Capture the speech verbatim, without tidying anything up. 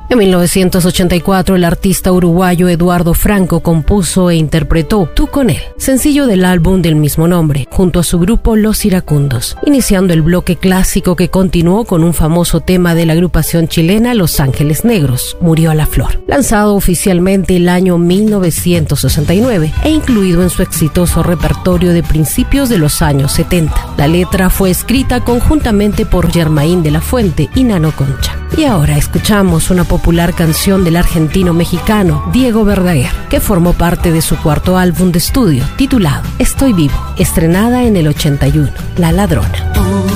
En mil novecientos ochenta y cuatro, el artista uruguayo Eduardo Franco compuso e interpretó Tú con él, sencillo del álbum del mismo nombre, junto a su grupo Los Iracundos, iniciando el bloque clásico que continuó con un famoso tema de la agrupación chilena Los Ángeles Negros, Murió la Flor, lanzado oficialmente el año mil novecientos sesenta y nueve e incluido en su exitoso repertorio de principios de los años setenta. La letra fue escrita conjuntamente por Germain de la Fuente y Nano Concha. Y ahora escuchamos una popular canción del argentino mexicano Diego Verdaguer, que formó parte de su cuarto álbum de estudio titulado Estoy Vivo, estrenada en el ochenta y uno, La Ladrona.